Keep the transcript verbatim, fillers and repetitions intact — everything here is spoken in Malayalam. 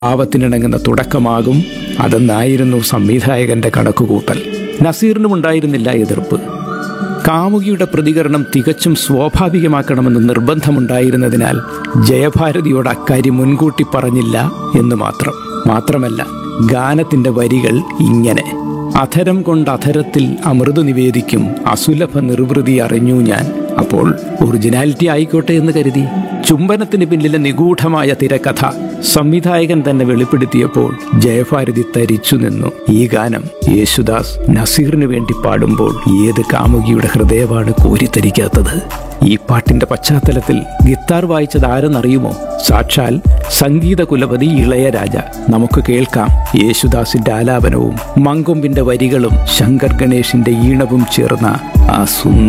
ഭാവത്തിനിണങ്ങുന്ന തുടക്കമാകും അതെന്നായിരുന്നു സംവിധായകന്റെ കണക്കുകൂട്ടൽ. നസീറിനുമുണ്ടായിരുന്നില്ല എതിർപ്പ്. കാമുകിയുടെ പ്രതികരണം തികച്ചും സ്വാഭാവികമാക്കണമെന്ന് നിർബന്ധമുണ്ടായിരുന്നതിനാൽ ജയഭാരതിയോട് അക്കാര്യം മുൻകൂട്ടി പറഞ്ഞില്ല എന്ന് മാത്രം. മാത്രമല്ല, ഗാനത്തിൻ്റെ വരികൾ ഇങ്ങനെ: അധരം കൊണ്ട് അധരത്തിൽ അമൃത് നിവേദിക്കും അസുലഭ നിർവൃതി അറിഞ്ഞു ഞാൻ. അപ്പോൾ ഒറിജിനാലിറ്റി ആയിക്കോട്ടെ എന്ന് കരുതി. ചുംബനത്തിന് പിന്നിലെ നിഗൂഢമായ തിരക്കഥ സംവിധായകൻ തന്നെ വെളിപ്പെടുത്തിയപ്പോൾ ജയഭാരതി തരിച്ചു നിന്നു. ഈ ഗാനം യേശുദാസ് നസീറിന് വേണ്ടി പാടുമ്പോൾ ഏത് കാമുകിയുടെ ഹൃദയമാണ് കോരിത്തരിക്കാത്തത്? ഈ പാട്ടിന്റെ പശ്ചാത്തലത്തിൽ ഗിത്താർ വായിച്ചത് ആരെന്നറിയുമോ? സാക്ഷാൽ സംഗീത കുലപതി ഇളയരാജ. നമുക്ക് കേൾക്കാം യേശുദാസിന്റെ ആലാപനവും മങ്കൊമ്പിന്റെ വരികളും ശങ്കർ ഗണേഷിന്റെ ഈണവും ചേർന്ന ആ സുന്ദര